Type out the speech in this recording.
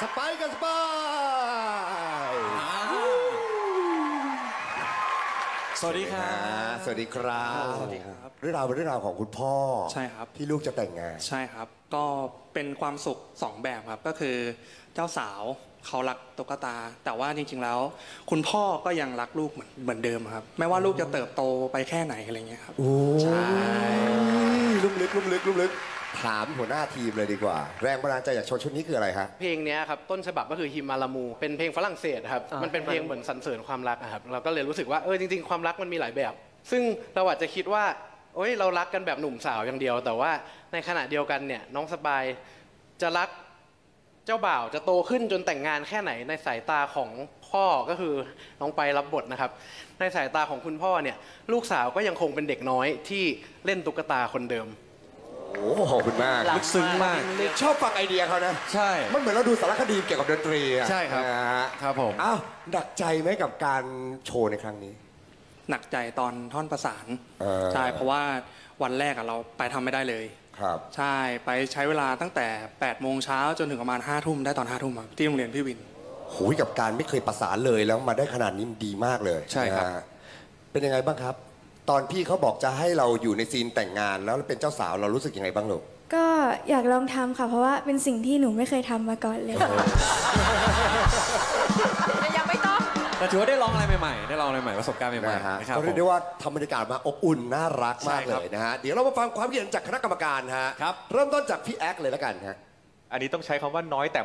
สไปค์กับสไปค์สวัสดีครับสวัสดีครับสวัสดีครับเรื่องราวเป็นเรื่องราวของคุณพ่อใช่ครับที่ลูกจะแต่งงานใช่ครับ ก็เป็นความสุขสองแบบครับ ก็คือเจ้าสาวเขารักตุ๊กตา แต่ว่าจริงๆแล้ว คุณพ่อก็ยังรักลูกเหมือนเดิมครับ ไม่ว่าลูกจะเติบโตไปแค่ไหนอะไรเงี้ยครับโอ้ใช่ลุ่มลึกถามหัวหน้าทีมเลยดีกว่า แรงบันดาลใจจากโชว์ชุดนี้คืออะไรฮะเพลงเนี้ยครับต้นฉบับก็คือฮิมาลามูเป็นเพลงฝรั่งเศสครับมันเป็นเพลงเหมือนสรรเสริญความรักอะครับเราก็เลยรู้สึกว่าจริงๆความรักมันมีหลายแบบ ซึ่งเราอาจจะคิดว่าโอ๊ยเรารักกันแบบหนุ่มสาวอย่างเดียว แต่ว่าในขณะเดียวกันเนี่ยน้องสปายจะรักเจ้าบ่าวจะโตขึ้นจนแต่งงานแค่ไหนในสายตาของพ่อก็คือน้องไปรับบทนะครับในสายตาของคุณพ่อเนี่ยลูกสาวก็ยังคงเป็นเด็กน้อยที่เล่นตุ๊กตาคนเดิมโอ้ขอบคุณมากลึกซึ้งมากชอบฟังไอเดียเขานะใช่มันเหมือนเราดูสารคดีเกี่ยวกับดนตรีอะใช่ครับนะฮะครับผมอ้าวหนักใจไหมกับการโชว์ในครั้งนี้หนักใจตอนท่อนประสาน ใช่ เพราะว่าวันแรกเราไปทำไม่ได้เลยครับใช่ ไปใช้เวลาตั้งแต่8 โมงเช้าจนถึงประมาณ5 ทุ่มได้ตอน5 ทุ่มครับที่โรงเรียนพี่วินหูยกับการไม่เคยประสานเลยแล้วมาได้ขนาดนี้มันดีมากเลยใช่ครับนะฮะเป็นยังไงบ้างครับ ตอนพี่เขาบอกจะให้เราอยู่ในซีนแต่งงานแล้วเป็นเจ้าสาวเรารู้สึกยังไงบ้างลูกก็อยากลองทำค่ะ เพราะว่าเป็นสิ่งที่หนูไม่เคยทำมาก่อนเลยยังไม่ต้องแต่ถือว่าได้ลองอะไรใหม่ๆ ได้ลองอะไรใหม่ประสบการณ์ใหม่นะฮะๆนะครับก็เรียกได้ว่าทำบรรยากาศมาอบอุ่นน่ารักมากใช่เลครับยนะฮะเดี๋ยวเรามาฟังความคิดเห็นจากคณะกรรมการฮะครับเริ่มต้นจากพี่แอ๊กเลยแล้วกันฮะอันนี้ต้องใช้คำว่าน้อยแต่